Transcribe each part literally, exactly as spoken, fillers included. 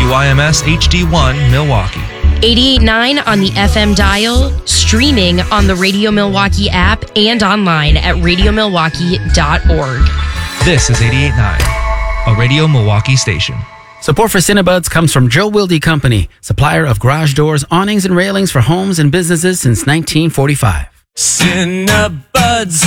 W I M S H D one Milwaukee. eighty-eight point nine on the F M dial, streaming on the Radio Milwaukee app and online at radio milwaukee dot org. This is eighty-eight point nine, a Radio Milwaukee station. Support for Cinebuds comes from Joe Wilde Company, supplier of garage doors, awnings, and railings for homes and businesses since nineteen forty-five. Cinebuds,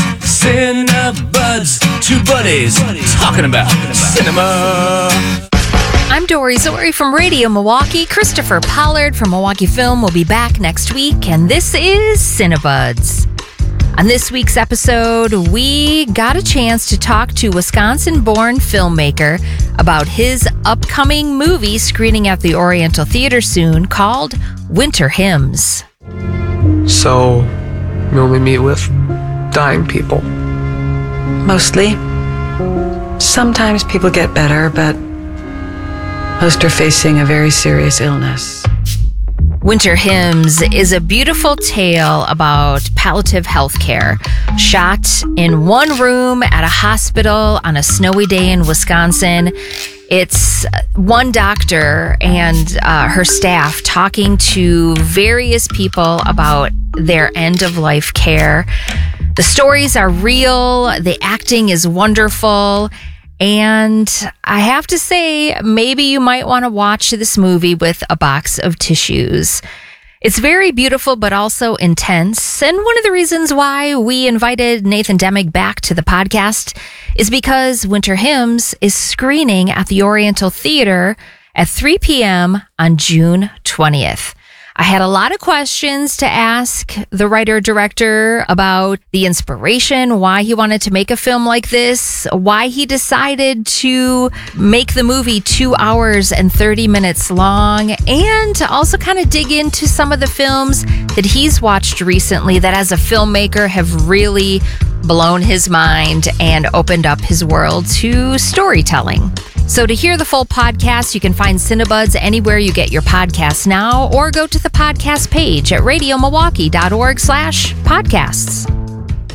Cinebuds, two buddies talking about cinema. I'm Dory Zori from Radio Milwaukee. Christopher Pollard from Milwaukee Film will be back next week, and this is Cinebuds. On this week's episode, we got a chance to talk to Wisconsin-born filmmaker about his upcoming movie screening at the Oriental Theater soon called Winter Hymns. So, you only meet with dying people? Mostly. Sometimes people get better, but most are facing a very serious illness. Winter Hymns is a beautiful tale about palliative health care, shot in one room at a hospital on a snowy day in Wisconsin. It's one doctor and uh, her staff talking to various people about their end-of-life care. The stories are real, the acting is wonderful, and I have to say, maybe you might want to watch this movie with a box of tissues. It's very beautiful, but also intense. And one of the reasons why we invited Nathan Demick back to the podcast is because Winter Hymns is screening at the Oriental Theater at three p.m. on June twentieth. I had a lot of questions to ask the writer-director about the inspiration, why he wanted to make a film like this, why he decided to make the movie two hours and thirty minutes long, and to also kind of dig into some of the films that he's watched recently that as a filmmaker have really blown his mind and opened up his world to storytelling. So to hear the full podcast, you can find Cinebuds anywhere you get your podcasts now, or go to the podcast page at radio milwaukee dot org slash podcasts.